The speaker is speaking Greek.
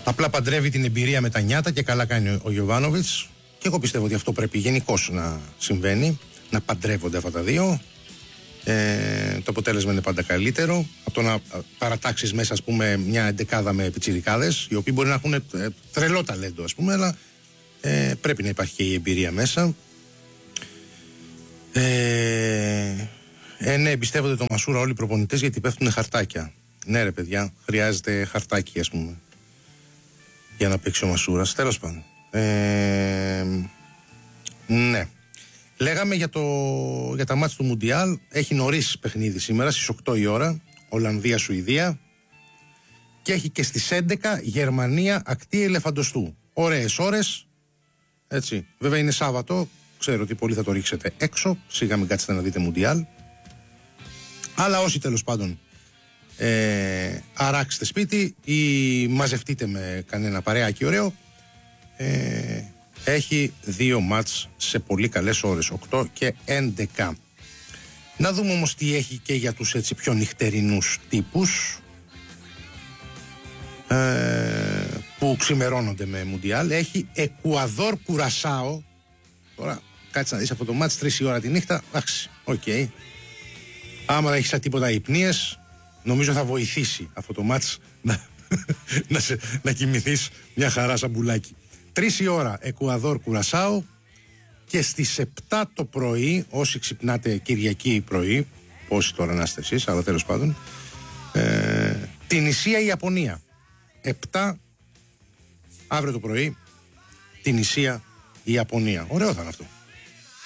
Απλά παντρεύει την εμπειρία με τα νιάτα και καλά κάνει ο Γιοβάνοβιτς. Και εγώ πιστεύω ότι αυτό πρέπει γενικώς να συμβαίνει, να παντρεύονται αυτά τα δύο. Το αποτέλεσμα είναι πάντα καλύτερο από το να παρατάξεις μέσα, ας πούμε, μια εντεκάδα με πιτσιρικάδες, οι οποίοι μπορεί να έχουν τρελό ταλέντο, ας πούμε, αλλά πρέπει να υπάρχει και η εμπειρία μέσα. Ναι, εμπιστεύονται το Μασούρα όλοι οι προπονητές γιατί πέφτουν χαρτάκια. Ναι, ρε παιδιά, χρειάζεται χαρτάκι, ας πούμε, για να παίξει ο Μασούρας. Τέλος πάντων. Ναι. Λέγαμε για τα μάτς του Μουντιάλ. Έχει νωρίς παιχνίδι σήμερα στις 8 η ώρα, Ολλανδία-Σουηδία, και έχει και στις 11 Γερμανία-Ακτή Ελεφαντοστού. Ωραίες ώρες, έτσι. Βέβαια είναι Σάββατο, ξέρω ότι πολλοί θα το ρίξετε έξω, σιγά μην κάτσετε να δείτε Μουντιάλ, αλλά όσοι τέλος πάντων αράξετε σπίτι ή μαζευτείτε με κανένα παρεάκι ωραίο, έχει 2 μάτς σε πολύ καλές ώρες, 8 και 11. Να δούμε όμως τι έχει και για τους έτσι πιο νυχτερινούς τύπους που ξημερώνονται με Μουντιάλ. Έχει Εκουαδόρ Κουρασάο. Τώρα κάτσε να δεις αυτό το μάτς 3 η ώρα τη νύχτα. Εντάξει, οκ. Άμα δεν έχεις σαν τίποτα υπνίες, νομίζω θα βοηθήσει αυτό το μάτς να κοιμηθείς μια χαρά σαν πουλάκι. 3 η ώρα Εκουαδόρ Κουρασάο, και στις 7 το πρωί, όσοι ξυπνάτε Κυριακή πρωί, όσοι τώρα να είστε εσείς, αλλά τέλος πάντων, Τινησία Ιαπωνία. 7 αύριο το πρωί, Τινησία Ιαπωνία. Ωραίο θα είναι αυτό.